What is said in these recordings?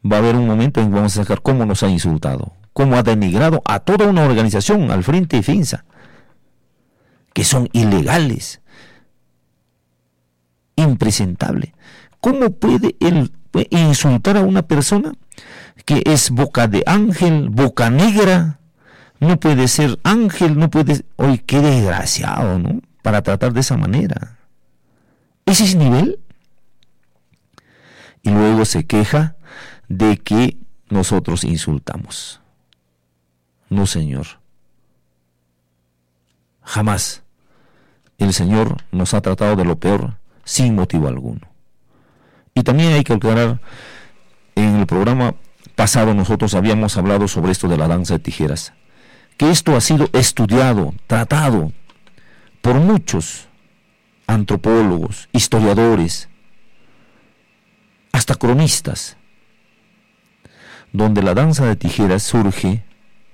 va a haber un momento en que vamos a sacar cómo nos ha insultado, cómo ha denigrado a toda una organización, al Frente Defensa, que son ilegales, impresentable. ¿Cómo puede él insultar a una persona que es boca de ángel, boca negra? No puede ser ángel, no puede... Oye, qué desgraciado, ¿no? Para tratar de esa manera. ¿Ese es nivel? Y luego se queja de que nosotros insultamos. No, señor. Jamás. El Señor nos ha tratado de lo peor sin motivo alguno. Y también hay que aclarar, en el programa pasado nosotros habíamos hablado sobre esto de la danza de tijeras, que esto ha sido estudiado, tratado por muchos antropólogos, historiadores, hasta cronistas, donde la danza de tijeras surge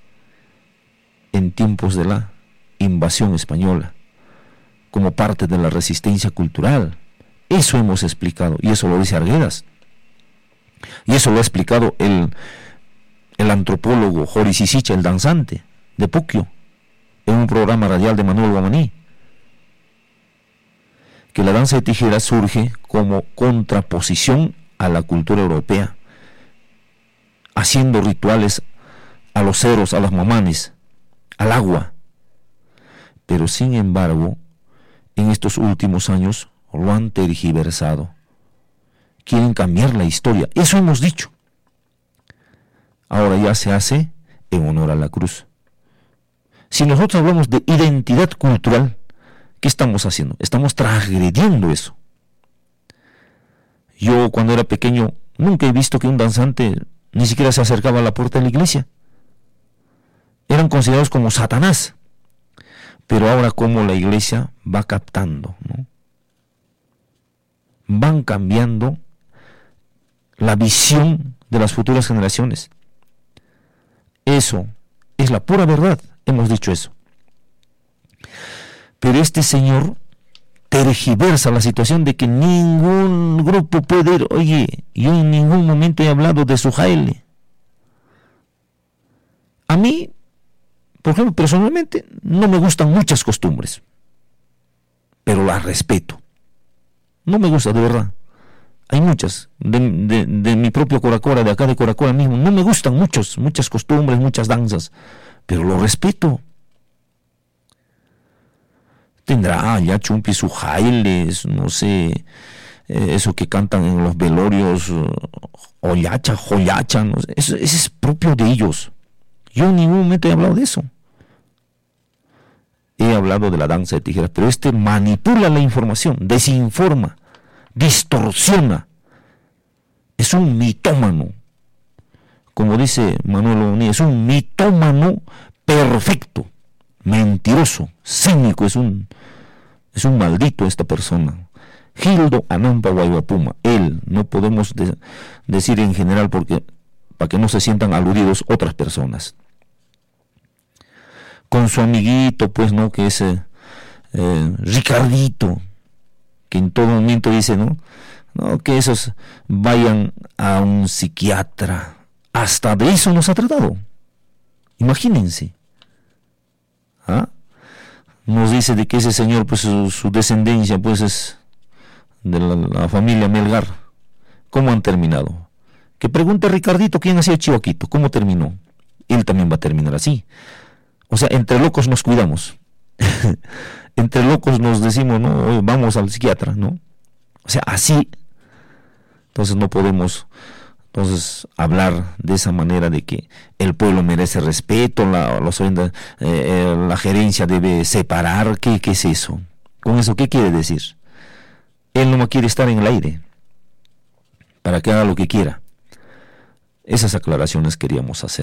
en tiempos de la invasión española, como parte de la resistencia cultural. Eso hemos explicado, y eso lo dice Arguedas, y eso lo ha explicado el antropólogo Joris Isicha, el danzante de Puquio, en un programa radial de Manuel Guamaní, que la danza de tijeras surge como contraposición a la cultura europea, haciendo rituales a los ceros, a las mamanes, al agua. Pero sin embargo, en estos últimos años lo han tergiversado. Quieren cambiar la historia. Eso hemos dicho. Ahora ya se hace en honor a la cruz. Si nosotros hablamos de identidad cultural, ¿qué estamos haciendo? Estamos transgrediendo eso. Yo cuando era pequeño nunca he visto que un danzante ni siquiera se acercaba a la puerta de la iglesia. Eran considerados como Satanás. Pero ahora como la iglesia va captando, ¿no? Van cambiando la visión de las futuras generaciones. Eso es la pura verdad, hemos dicho eso. Pero este señor tergiversa la situación de que ningún grupo puede ir. Oye, yo en ningún momento he hablado de su jaile. A mí, por ejemplo, personalmente, no me gustan muchas costumbres, pero las respeto. No me gusta, de verdad. Hay muchas, de mi propio Coracora, de acá de Coracora mismo, no me gustan muchas costumbres, muchas danzas, pero lo respeto. Tendrá ya Chumpi sus jailes, no sé, eso que cantan en los velorios, joyacha, no sé, eso es propio de ellos. Yo en ningún momento he hablado de eso. He hablado de la danza de tijeras, pero manipula la información, desinforma, distorsiona. Es un mitómano. Como dice Manuel Oní, es un mitómano perfecto, mentiroso, cínico, es un maldito esta persona. Gildo Anampa Guaybapuma, él, no podemos decir en general porque para que no se sientan aludidos otras personas. Con su amiguito, pues, ¿no? Que es Ricardito, que en todo momento dice, ¿no? Que esos vayan a un psiquiatra. Hasta de eso nos ha tratado. Imagínense. ¿Ah? Nos dice de que ese señor, pues, su descendencia, pues, es de la familia Melgar. ¿Cómo han terminado? Que pregunte Ricardito quién hacía Chihuaquito, ¿cómo terminó? Él también va a terminar así. O sea, entre locos nos cuidamos. Entre locos nos decimos, no, oye, vamos al psiquiatra, ¿no? O sea, así. Entonces no podemos hablar de esa manera de que el pueblo merece respeto, la gerencia debe separar. ¿Qué es eso? Con eso, ¿qué quiere decir? Él no quiere estar en el aire para que haga lo que quiera. Esas aclaraciones queríamos hacer.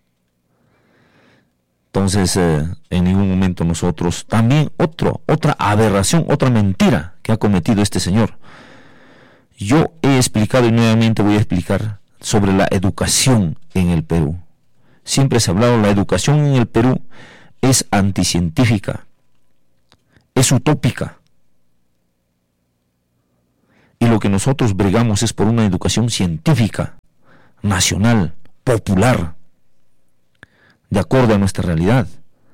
Entonces, en ningún momento nosotros, también otra aberración, otra mentira que ha cometido este señor. Yo he explicado y nuevamente voy a explicar sobre la educación en el Perú. Siempre se ha hablado, la educación en el Perú es anticientífica, es utópica. Y lo que nosotros bregamos es por una educación científica, nacional, popular, de acuerdo a nuestra realidad.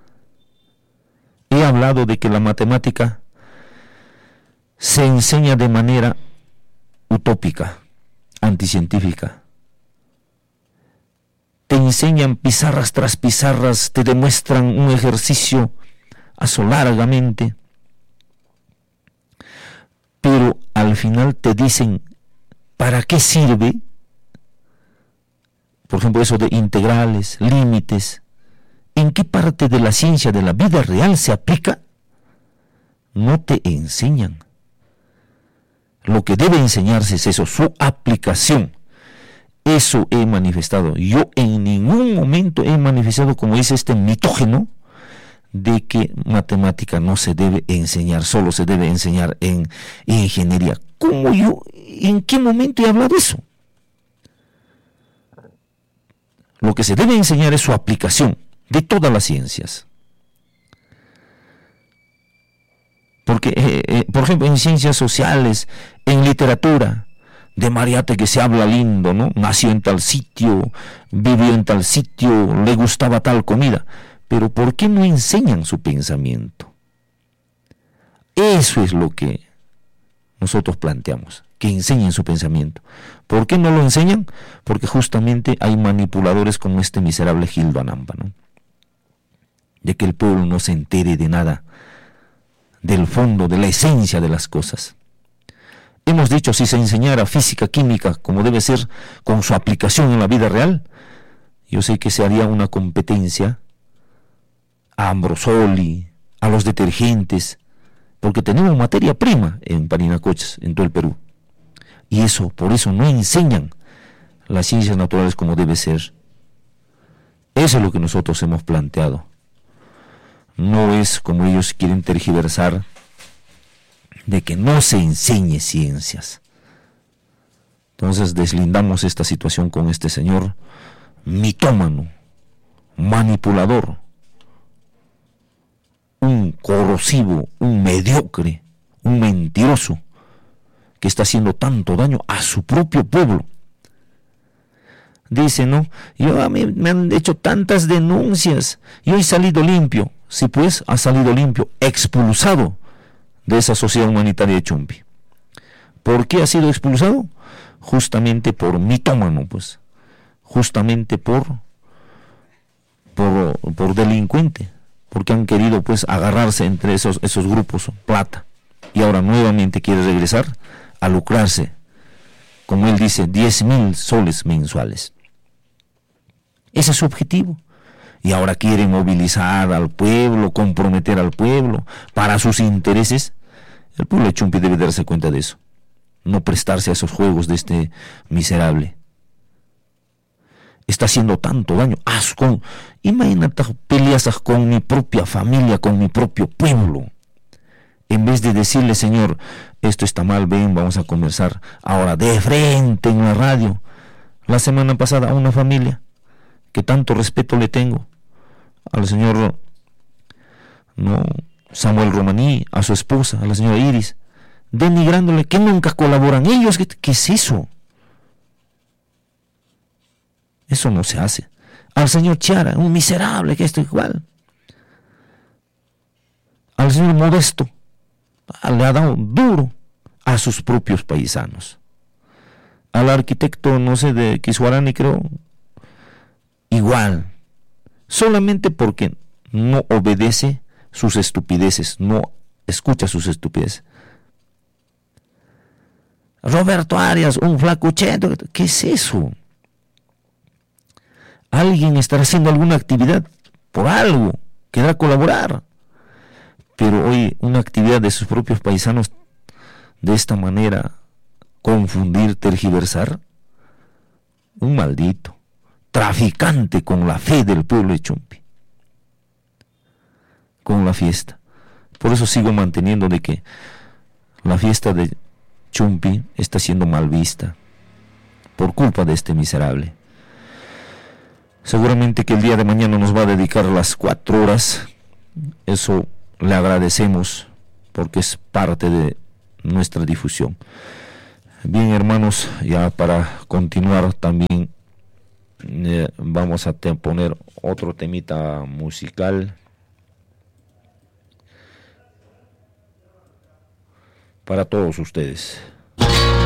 He hablado de que la matemática se enseña de manera utópica, anticientífica. Te enseñan pizarras tras pizarras, te demuestran un ejercicio largamente, pero al final te dicen para qué sirve. Por ejemplo, eso de integrales, límites, ¿en qué parte de la ciencia de la vida real se aplica? No te enseñan. Lo que debe enseñarse es eso, su aplicación. Eso he manifestado. Yo en ningún momento he manifestado, como dice este mitógeno, de que matemática no se debe enseñar, solo se debe enseñar en ingeniería. ¿Cómo yo? ¿En qué momento he hablado eso? Lo que se debe enseñar es su aplicación de todas las ciencias. Porque, por ejemplo, en ciencias sociales, en literatura, de Mariate que se habla lindo, ¿no? Nació en tal sitio, vivió en tal sitio, le gustaba tal comida. Pero ¿por qué no enseñan su pensamiento? Eso es lo que nosotros planteamos, que enseñen su pensamiento. ¿Por qué no lo enseñan? Porque justamente hay manipuladores como este miserable Gildo Anamba, ¿no? De que el pueblo no se entere de nada, del fondo, de la esencia de las cosas. Hemos dicho, si se enseñara física, química, como debe ser, con su aplicación en la vida real, yo sé que se haría una competencia a Ambrosoli, a los detergentes, porque tenemos materia prima en Parinacochas, en todo el Perú. Y eso, por eso no enseñan las ciencias naturales como debe ser. Eso es lo que nosotros hemos planteado. No es como ellos quieren tergiversar, de que no se enseñe ciencias. Entonces deslindamos esta situación con este señor mitómano, manipulador, un corrosivo, un mediocre, un mentiroso, que está haciendo tanto daño a su propio pueblo. Dice, ¿no? A mí me han hecho tantas denuncias, yo he salido limpio. Sí, pues, ha salido limpio, expulsado de esa sociedad humanitaria de Chumpi. ¿Por qué ha sido expulsado? Justamente por mitómano, pues, justamente por delincuente, porque han querido, pues, agarrarse entre esos grupos plata, y ahora nuevamente quiere regresar a lucrarse, como él dice, 10,000 soles mensuales. Ese es su objetivo. Y ahora quiere movilizar al pueblo, comprometer al pueblo para sus intereses. El pueblo de Chumpi debe darse cuenta de eso, no prestarse a esos juegos de este miserable. Está haciendo tanto daño. Imagínate, peleas con mi propia familia, con mi propio pueblo. En vez de decirle, Señor, esto está mal, ven, vamos a conversar ahora de frente en la radio. La semana pasada a una familia que tanto respeto le tengo, al señor Samuel Romaní, a su esposa, a la señora Iris, denigrándole que nunca colaboran ellos. ¿Qué es eso? Eso no se hace. Al señor Chiara, un miserable, que esto igual. Al señor Modesto, le ha dado duro a sus propios paisanos. Al arquitecto, no sé, de Quisuarani, creo, igual. Solamente porque no obedece sus estupideces, no escucha sus estupideces. Roberto Arias, un flacuchento, ¿qué es eso? Alguien estará haciendo alguna actividad por algo, querrá colaborar, pero hoy una actividad de sus propios paisanos, de esta manera, confundir, tergiversar, un maldito, traficante con la fe del pueblo de Chumpi, con la fiesta. Por eso sigo manteniendo de que la fiesta de Chumpi está siendo mal vista por culpa de este miserable. Seguramente que el día de mañana nos va a dedicar las 4 horas. Eso le agradecemos porque es parte de nuestra difusión. Bien, hermanos, ya para continuar también Vamos a poner otro temita musical para todos ustedes.